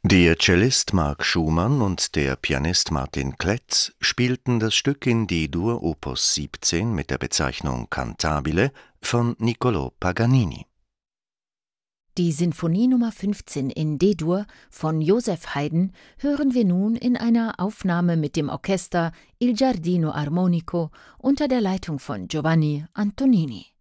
Der Cellist Marc Schumann und der Pianist Martin Kletz spielten das Stück in D-Dur Opus 17 mit der Bezeichnung Cantabile von Niccolò Paganini. Die Sinfonie Nummer 15 in D-Dur von Joseph Haydn hören wir nun in einer Aufnahme mit dem Orchester Il Giardino Armonico unter der Leitung von Giovanni Antonini.